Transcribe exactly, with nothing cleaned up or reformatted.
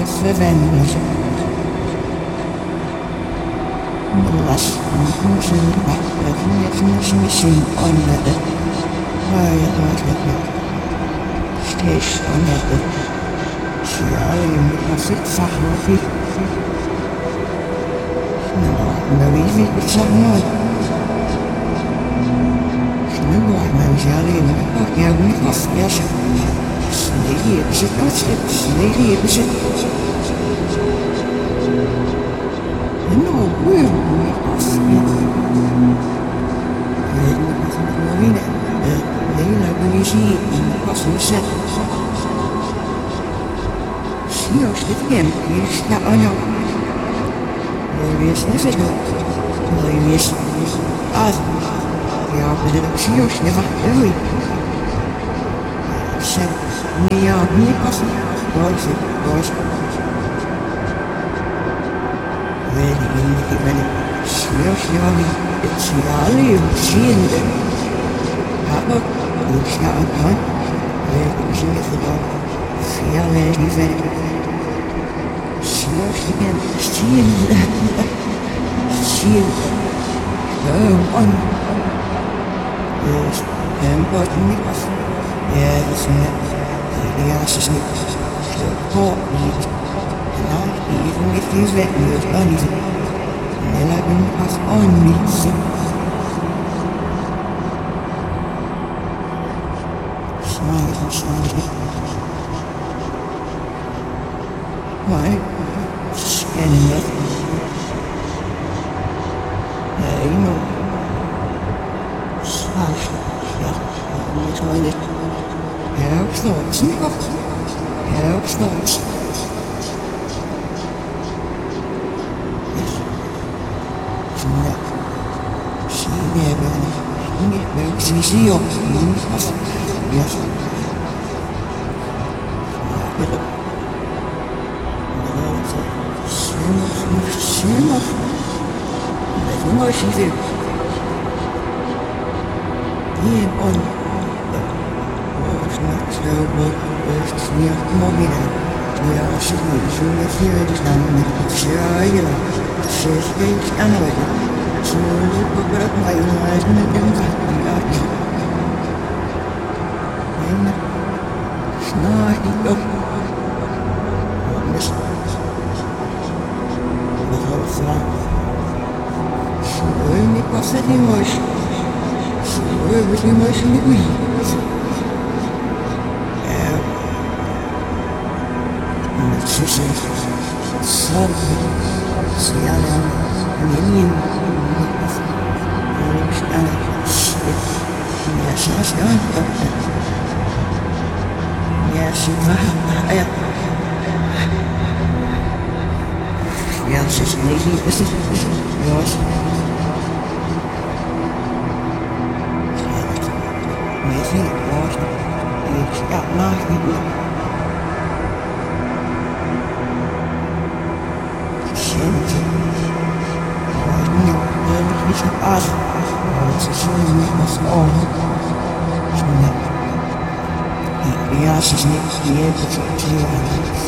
revenge. The last conclusion that the definition on the station at the Shialim of it Sahafi. No, no, easy to someone. No, I'm Shialim of Yami of Yasha. Lady, is it not it? Lady, is it? No, we're Marina, Leila Benici, and Possible Set. She knows it again, yes, now I know. There is never no. There is us. We are the little she knows never ever. So, we are really possible. Boys, boys. Really, really, really. She knows never. It's really, she in there. Papa, looks not on time. Very easy with the dog. Feel very, very. She knows again. She in there. She in there. Oh, on. Yes, I'm putting me off. Yeah, that's it. The ass is it. So, poor eat. And I, even if he's written, it's uneasy. And then I've been off on me, so. Smile, smile. Why? Scanning it. Yeah, you know. Slash. Yeah, I'm trying it. Help thoughts. Help thoughts. Yes. No. See there, brother. See, see you. Yes. Enough. There's more she's there. Yeah, on. Oh, it's not so good. It's near Mobina. We are sitting through the theories and sure, you know, she's great anyway. So, look at my eyes and it didn't got me out. And it's not enough. This Sure, me passa de hoje. Sure, você imagina isso. É. Não sei se sabe. Se ela é menina. Ela está. Me achando. Me achando. É. Ja, ze is niet is het was misschien was ik ja maar niet sint was niet dat is niet af het is zo niet als al ja ze is niet die heeft het